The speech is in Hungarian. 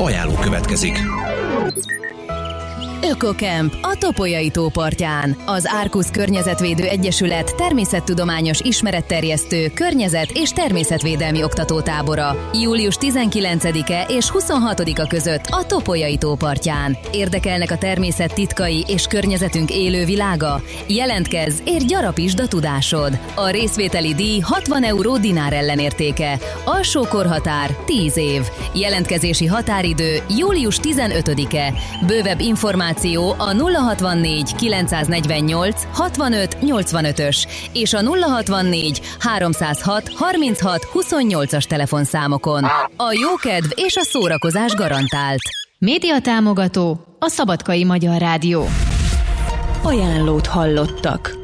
Ajánló következik. Ökokemp a Topolyai tó partján. Az Arcus Környezetvédő Egyesület természettudományos ismeretterjesztő, környezet- és természetvédelmi oktatótábora. Július 19-e és 26-a között a Topolyai tó partján. Érdekelnek a természet titkai és környezetünk élő világa? Jelentkezz és gyarapítsd a tudásod. A részvételi díj 60 euró dinár ellenértéke. Alsó korhatár 10 év. Jelentkezési határidő július 15-e. Bővebb információ a 064 948 65 85-ös és a 064 306 36 28-as telefonszámokon. A jókedv és a szórakozás garantált. Média támogató a Szabadkai Magyar Rádió. Ajánlót hallottak.